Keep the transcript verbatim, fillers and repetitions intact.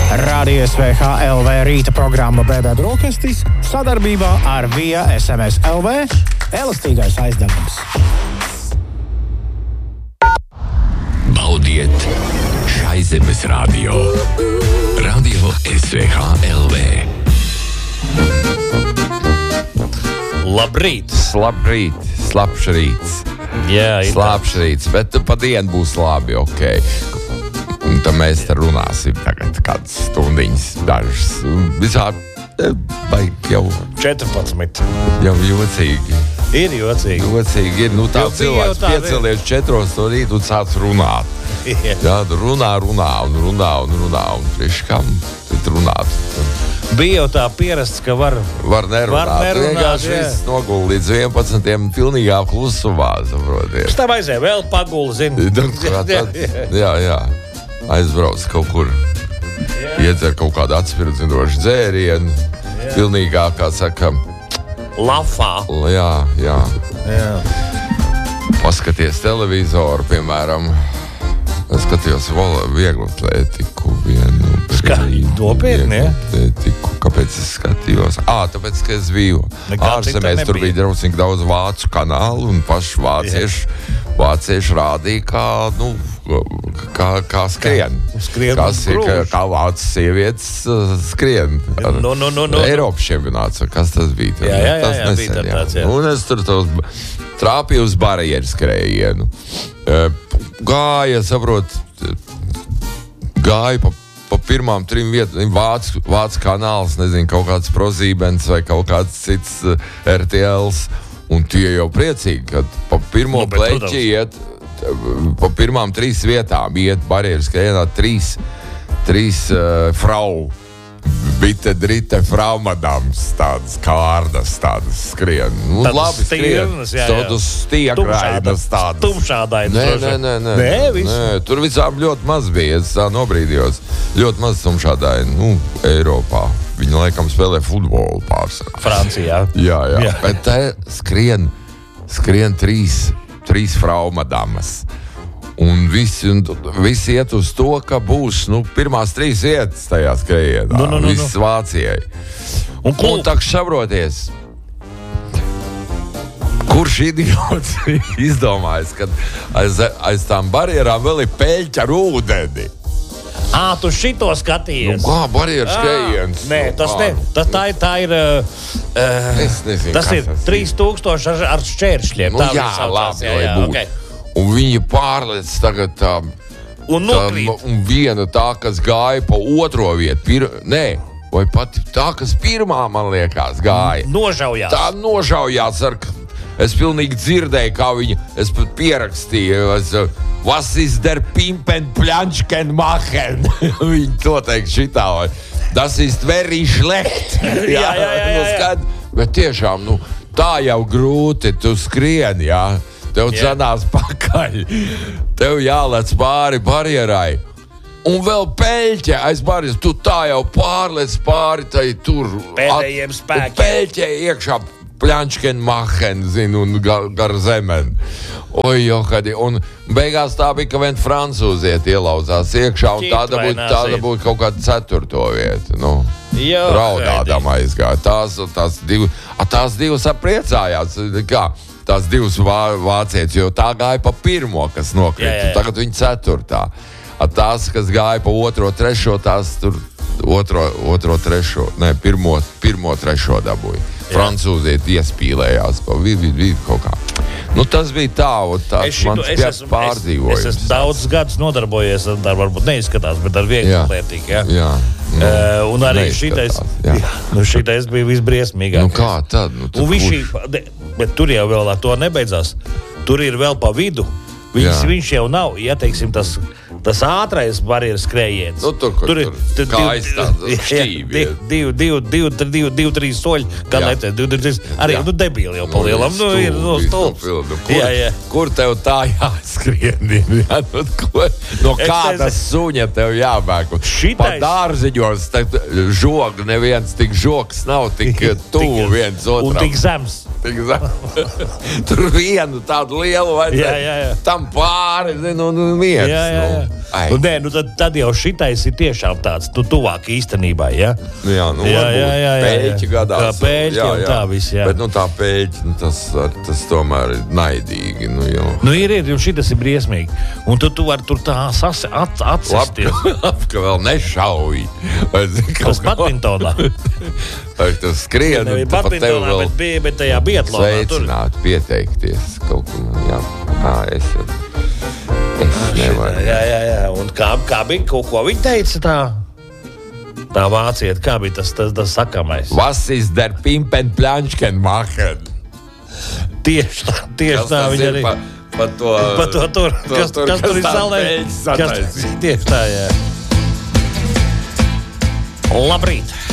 Radio S V H L V rīta programma B B Brokastis sadarbībā ar Via S M S L V elastīgais aizdevums. Baudiet šai zemes radio. Radio S V H L V. Labrīt! Labrīt, slapš rīts. Jā, slapš rīts, bet pa dienu būs labi, ok. Un tad mēs te runāsim tagad kādas stundiņas, dažas. Visādi, baigi jau... četrpadsmit. Jau jocīgi. Ir jocīgi. Jocīgi ir, nu tā Jo cilvēks tā piecelies četros no rīta un sāc runāt. Jā, runā, runā un runā un runā un priekš kam tad runāt. Bija jau tā pierasts, ka var... Var nerunāt. Var nerunāt, vienkārši jā. viss nogul līdz vienpadsmitiem pilnīgā klusumā, saprotiet. Tā vajadzēja vēl paguli, zini. Tad, jā, jā. Aizbrauc kaut kur, iedzer kaut kādu atspirdzinošu dzērienu, pilnīgā, kā saka, Lafā. jā, jā, Jā. paskaties televizoru, piemēram, es skatījos vieglu atlētiku vienu. Skaidri, nopietni, ja? Atlētiku, kāpēc es skatījos? Ā, tāpēc, ka es biju Nekā ārzemēs, cita tur nebija. bija drausmīgi daudz vācu kanālu un paši vācieši, vācieši rādīja, kā, nu, kā, kā skrien. Skrien kas un ir, kā, brūž. kā vācu sievietes uh, skrien. Ar Nu, nu, nu, nu. Eiropas čempionāts, kas tas bija? Tad, Jā, jā, jā, tas jā, nesen, bija tāds, jā. Un es tur tos trāpīju uz barjeru skrējienu. Uh, Gāja, saprot, gāja pa, pa pirmām trim vietām, Vācu, Vācu kanāls, nezinu, kaut kāds Prozībens vai kaut kāds cits uh, R T Ls. Un tie jau priecīgi, kad pa pirmo Nu, bet, pleķi iet, pa pirmām trīs vietām iet barjeru skrējienā trīs, trīs uh, frau. Bite, drite, fraumadams, tādas kārdas, tādas skrien. Nu, Tādas labi skrien. stirnas, jā, jā. Tādas stiegrainas tādas. Tumšādainas. Nē, droši nē, vien. nē, nē. Nē, viss. nē. Tur visām ļoti maz bija, es tā nobrīdījos. Ļoti maz tumšādaini, nu, Eiropā. Viņi laikam spēlē futbolu pārsvarā. Francijā. Jā, jā, Jā. bet te skrien, skrien trīs, trīs fraumadamas. Un visi, un visi iet uz to, ka būs nu, pirmās trīs vietas tajā skrējienā. Nu, nu, nu, Viss nu. Vācijai. Un ko? Un tā saproties, kurš idiots izdomājis, ka aiz, aiz tām barjerām vēl ir peļķa ar ūdeni? Ā, tu šito Nu, skatījies. kā barjeras skrējiens? Nē, Nu, tas, kā? ne, tas tā ir, tā ir uh, Es nezinu, tas kas ir tas trīs tūkstoši ar, ar šķēršļiem. Nu, tā jā, viņi saucās, labi, jā, lai jā, būtu. okay. Un viņi pārlec tagad tā, Un tā nokrīt. un viena tā, kas gāja pa otro vietu. Pir, nē, vai pat tā, kas pirmā, man liekas, gāja. Nožaujās. Tā nožaujās ar... Es pilnīgi dzirdēju, kā viņa... Es pat pierakstīju. Es, Was ist der Pimpen Planschken machen? Viņa to teikt šitā. Vai, Das ist very schlecht. Jā, jā, jā, jā, nu, jā. skat, bet tiešām, nu, tā jau grūti. Tu skrien, jā. Tev Jā. dzenās pakaļ. Tev jālec pāri barjerai. Un vēl peļķe aiz barjeras. Tu tā jau pārlec pāri tai tur. Pēdējiem At- spēkiem. Peļķe iekšā. Pļančken machen, zinu, un gar, gar zemen. Oi, johadi. Un beigās tā bija, ka vien francūziet ielauzās iekšā, un Ķit tāda vai būtu, tāda nāzīt. būtu kaut kāda ceturto vietu. Nu. Jo, Raudādām aizgāja. Tās, tās, div, a, tās divas apriecājās. Kā? Tās divas vā, vācietis, jo tā gāja pa pirmo, kas nokrita. Jā, jā, jā. Tagad viņa ceturtā. A, tās, kas gāja pa otro, trešo, tās tur otro, otro trešo, ne, pirmo, pirmo trešo dabūja. Francūziet iespīlējās pa vidu, vidu kaut kā. Nu, tas bija tā, un Es, tāds šito, mans es, pie- esmu, es, pārdzīvojums. es esmu daudz gadus nodarbojies ar, ar varbūt neizskatās, bet ar vieglu Jā. lietiku. Ja? Jā. Nu, Uh, un arī šitais, neizskatās, jā. jā, nu šitais bija visbriesmīgākais. Nu, kā tad? Nu, tad Un viņš, kurš? de, bet tur jau vēl ar to nebeidzās. Tur ir vēl pa vidu. Viņš, Jā. viņš jau nav, ja teiksim, tas, tas ātrais barjeras skrējiens. Nu, tur, kur tur ir tur kājas tāda šķīvi, jā. divi, divi, divi, divi, divi, trīs soļi. Kā Jā. necēt, divi, trīs. Arī Jā. nu, debīli jau palielam. Nu, ir no stulbs. Nu, kur, Jā, jā. kur tev tā jāskrien? Jā, nu, ko, no Es kāda nezinu. suņa tev jābēg? Šitais- Pa dārziņos žoga neviens tik žoks nav tik tuvu viens Un otram. tik zems. tik zem. Tur vienu tādu lielu vajadzēja. Jā, jā, jā. Tam pāri, zinu, un viens. Jā, jā, jā. Nu, Nu, nē, nu tad, tad jau šitais ir tiešām tāds, tu tuvāk īstenībā, jā? Nu, jā, nu, Jā, jā, jā, jā, pēļķi jā. gadās. Kā pēļķi un tā viss, jā. Bet, nu, tā pēļķi, nu, tas, tas tomēr ir naidīgi, nu, jau. Nu, ir, ir, jo šitas ir briesmīgi. Un tu, tu vari tur tā sas, at, atsisties. Labi, ka vēl nešauj. Vai, zin, kaut Tas kā- badmintonā. Vai tas skrien, un Nevis tu pat tev badmintonā, vēl bet, bija, bet tajā biatlonā. Tur, sveicināt, pieteikties kaut kur. Jā, jā, es, es nevaru. jā, jā, jā. Un kā, kā bija, kaut ko viņi teica tā? Tā vāciet, kā bija tas, tas, tas sakamais? Was ist der Pimpen Planšken machen? Tieši tā, tieši tā viņi arī. Pa, pa to, Pa to tur, to kas, tur, kas tur ir tās zalē. pēļķis Kas, sataisīja. tieši tā, jā. Labrīt!